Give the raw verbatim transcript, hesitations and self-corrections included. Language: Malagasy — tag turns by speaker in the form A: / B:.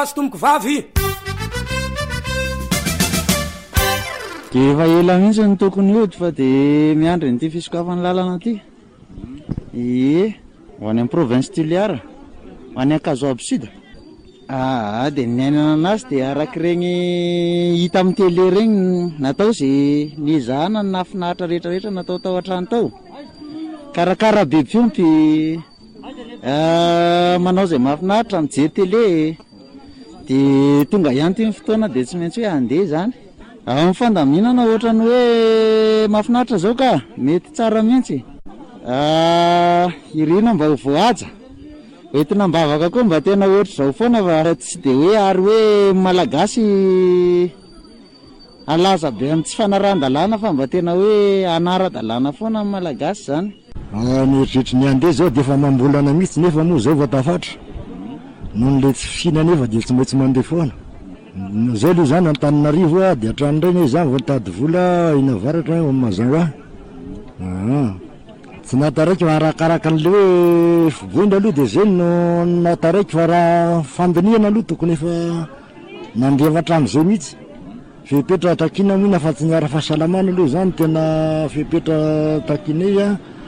A: Tomoko vavy
B: de efa ela mihitsy ny tokony hody fa de miandry n'ity fisokafany lalana ty. Ie, ho any amin'ny province Toliara, ho any Ankazoaby Sud. Ah, de ny ainana anazy de arak'ireny hita amin'ny télé regny natao zay nizahana ny nafinahitra rehetra rehetra natao tao an-trano tao. Karakara be fiompy, manao zay mahafinaritra mijery télé. De tonga ihany ty ny fotoana de tsy maintsy hoe andeha zany. Amin'ny fandaminana ohatrany hoe mahafinaritra zao ka mety tsara mihitsy. Irina mba ho voaja entina mbavaka koa mba tena ohatry zao foana fa tsy de hoe ary hoe malagasy alaza be amin'ny tsy fanaran-dalàna fa mba tena hoe anara-dalàna foana amin'ny malagasy zany.
C: Mieritreritra ny andeha zao de efa mambolana mihitsy nefa moa zao vao tafatra noho le tsy fihina nefa de tsy maintsy mandeha foana. Zao aloha zany Antananarivo a de hatrany reny zany vao tady vola ina varatra mazava. Tsy nataraiky fa arakaraka an'le hoe voina aloha de zay no nataraiky fa raha fandiniana aloha tokony efa nandeha hatramin'izay mihitsy. Fepetra takina mihina fa tsy niara fahasalamana aloha zany tena fepetra takina a